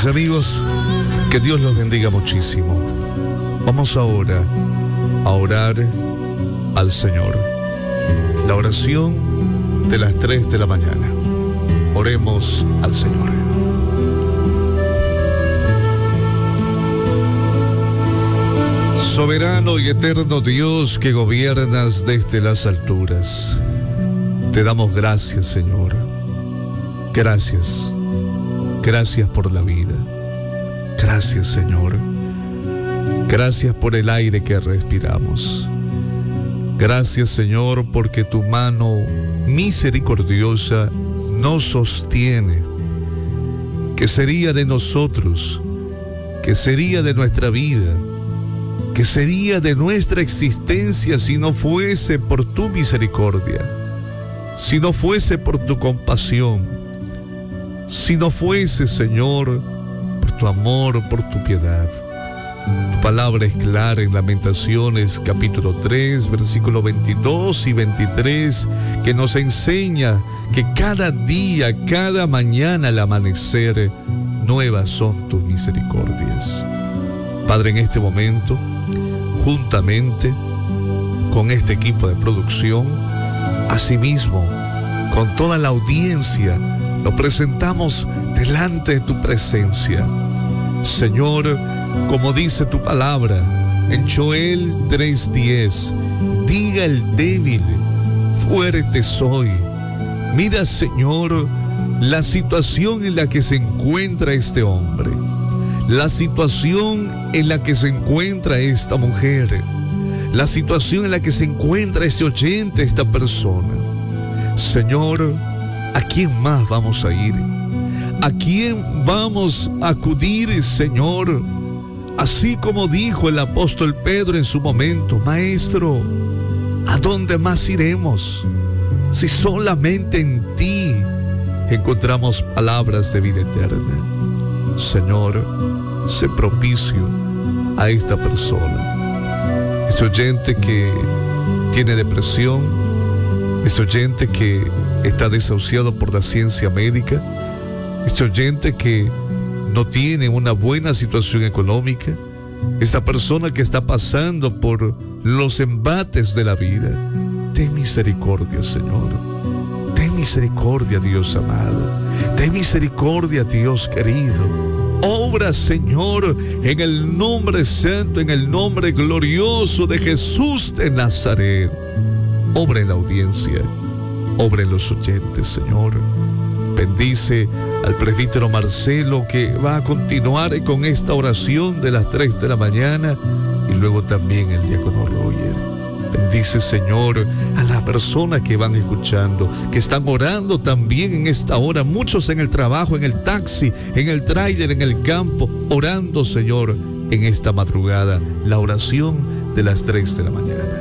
Mis amigos, que Dios los bendiga muchísimo. Vamos ahora a orar al Señor. La oración de las 3 de la mañana. Oremos al Señor. Soberano y eterno Dios que gobiernas desde las alturas, te damos gracias, Señor. Gracias. Gracias por la vida. Gracias, Señor. Gracias por el aire que respiramos. Gracias, Señor, porque tu mano misericordiosa nos sostiene. ¿Qué sería de nosotros? ¿Qué sería de nuestra vida? ¿Qué sería de nuestra existencia si no fuese por tu misericordia? Si no fuese por tu compasión, si no fuese, Señor, por tu amor, por tu piedad. Tu palabra es clara en Lamentaciones capítulo 3, versículos 22 y 23, que nos enseña que cada día, cada mañana al amanecer, nuevas son tus misericordias. Padre, en este momento, juntamente con este equipo de producción, asimismo, con toda la audiencia, lo presentamos delante de tu presencia. Señor, como dice tu palabra en Joel 3:10, diga el débil, fuerte soy. Mira, Señor, la situación en la que se encuentra este hombre, la situación en la que se encuentra esta mujer, la situación en la que se encuentra este oyente, esta persona. Señor, ¿a quién más vamos a ir? ¿A quién vamos a acudir, Señor? Así como dijo el apóstol Pedro en su momento: Maestro, ¿a dónde más iremos? Si solamente en ti encontramos palabras de vida eterna. Señor, sé propicio a esta persona. Ese oyente que tiene depresión, ese oyente que está desahuciado por la ciencia médica, ese oyente que no tiene una buena situación económica, esta persona que está pasando por los embates de la vida. Ten misericordia, Señor. Ten misericordia, Dios amado. Ten misericordia, Dios querido. Obra, Señor, en el nombre santo, en el nombre glorioso de Jesús de Nazaret. Obra en la audiencia, obra en los oyentes, Señor. Bendice al presbítero Marcelo, que va a continuar con esta oración de las 3 de la mañana, y luego también el diácono Roger. Bendice, Señor, a las personas que van escuchando, que están orando también en esta hora, muchos en el trabajo, en el taxi, en el tráiler, en el campo, orando, Señor, en esta madrugada, la oración de las 3 de la mañana.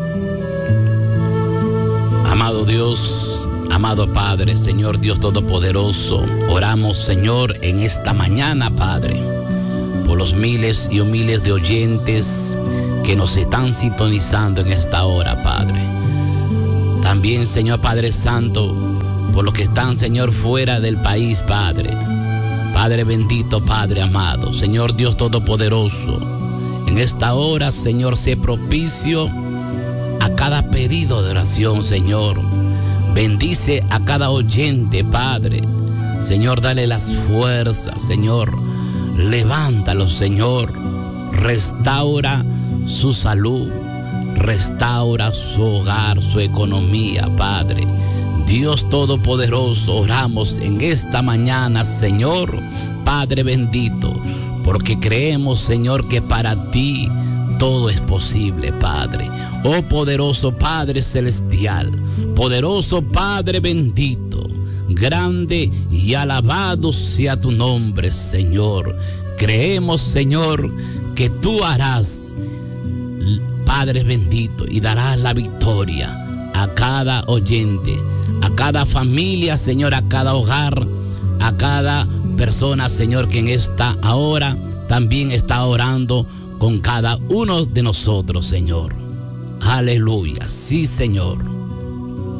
Amado Dios, amado Padre, Señor Dios Todopoderoso, oramos, Señor, en esta mañana, Padre, por los miles y miles de oyentes que nos están sintonizando en esta hora, Padre. También, Señor Padre Santo, por los que están, Señor, fuera del país, Padre. Padre bendito, Padre amado, Señor Dios Todopoderoso, en esta hora, Señor, sé propicio a cada pedido de oración, Señor. Bendice a cada oyente, Padre. Señor, dale las fuerzas, Señor. Levántalo, Señor. Restaura su salud. Restaura su hogar, su economía, Padre. Dios Todopoderoso, oramos en esta mañana, Señor, Padre bendito, porque creemos, Señor, que para ti todo es posible, Padre. Oh poderoso Padre celestial, poderoso Padre bendito, grande y alabado sea tu nombre, Señor. Creemos, Señor, que tú harás, Padre bendito, y darás la victoria a cada oyente, a cada familia, Señor, a cada hogar, a cada persona, Señor, que en esta hora también está orando con cada uno de nosotros, Señor. Aleluya, sí, Señor.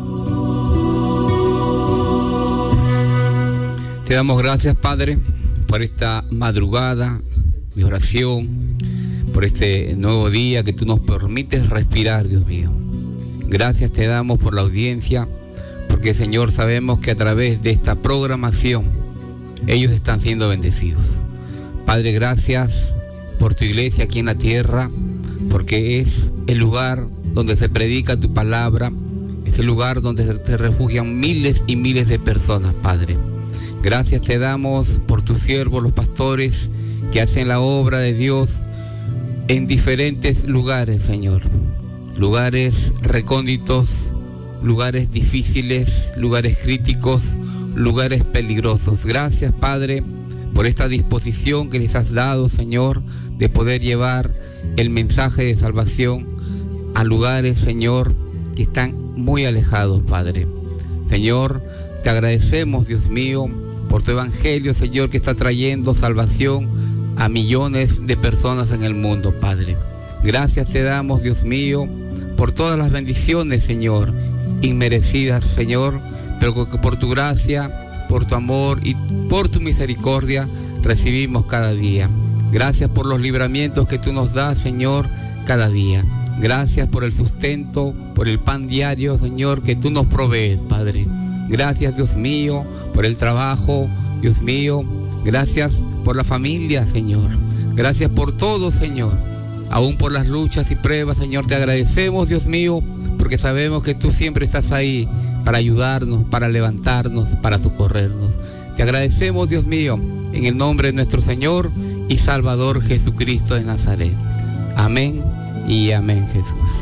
Te damos gracias, Padre, por esta madrugada de oración, por este nuevo día que tú nos permites respirar, Dios mío. Gracias te damos por la audiencia, porque, Señor, sabemos que a través de esta programación ellos están siendo bendecidos. Padre, gracias por tu iglesia aquí en la tierra, porque es el lugar donde se predica tu palabra, es el lugar donde se refugian miles y miles de personas, Padre. Gracias te damos por tus siervos, los pastores, que hacen la obra de Dios en diferentes lugares, Señor. Lugares recónditos, lugares difíciles, lugares críticos, lugares peligrosos. Gracias, Padre, por esta disposición que les has dado, Señor, de poder llevar el mensaje de salvación a lugares, Señor, que están muy alejados, Padre. Señor, te agradecemos, Dios mío, por tu evangelio, Señor, que está trayendo salvación a millones de personas en el mundo, Padre. Gracias te damos, Dios mío, por todas las bendiciones, Señor, inmerecidas, Señor, pero que por tu gracia, por tu amor y por tu misericordia recibimos cada día. Gracias por los libramientos que tú nos das, Señor, cada día. Gracias por el sustento, por el pan diario, Señor, que tú nos provees, Padre. Gracias, Dios mío, por el trabajo, Dios mío. Gracias por la familia, Señor. Gracias por todo, Señor. Aún por las luchas y pruebas, Señor, te agradecemos, Dios mío, porque sabemos que tú siempre estás ahí para ayudarnos, para levantarnos, para socorrernos. Te agradecemos, Dios mío, en el nombre de nuestro Señor y Salvador Jesucristo de Nazaret. Amén y amén, Jesús.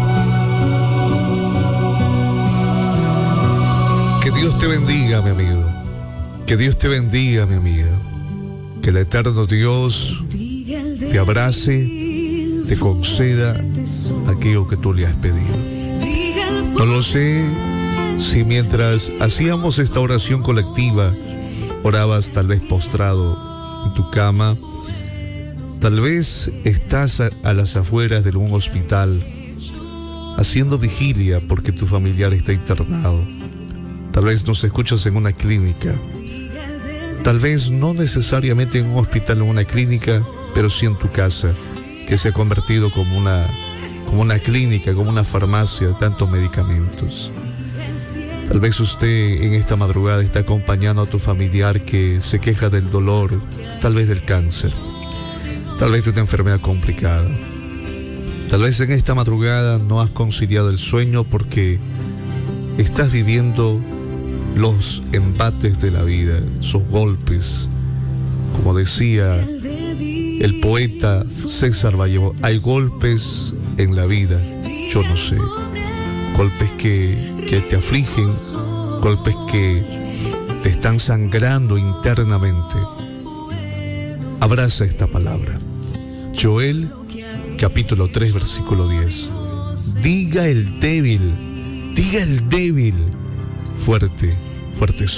Que Dios te bendiga, mi amigo. Que Dios te bendiga, mi amiga. Que el eterno Dios te abrace, te conceda aquello que tú le has pedido. No lo sé si mientras hacíamos esta oración colectiva orabas tal vez postrado en tu cama, tal vez estás a las afueras de un hospital haciendo vigilia porque tu familiar está internado. Tal vez nos escuchas en una clínica, tal vez no necesariamente en un hospital o en una clínica, pero sí en tu casa, que se ha convertido como una clínica, como una farmacia de tantos medicamentos. Tal vez usted en esta madrugada está acompañando a tu familiar que se queja del dolor, tal vez del cáncer, tal vez de una enfermedad complicada. Tal vez en esta madrugada no has conciliado el sueño porque estás viviendo los embates de la vida, esos golpes. Como decía el poeta César Vallejo, hay golpes en la vida, yo no sé. Golpes que te afligen, golpes que te están sangrando internamente. Abraza esta palabra. Joel, capítulo 3, versículo 10. Diga el débil, fuerte, fuerte.